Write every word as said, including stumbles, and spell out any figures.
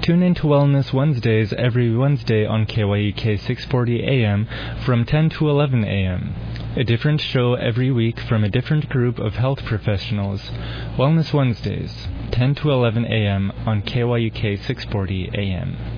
Tune in to Wellness Wednesdays every Wednesday on K Y U K six forty A M from ten to eleven A M A different show every week from a different group of health professionals. Wellness Wednesdays, ten to eleven A M on K Y U K six forty A M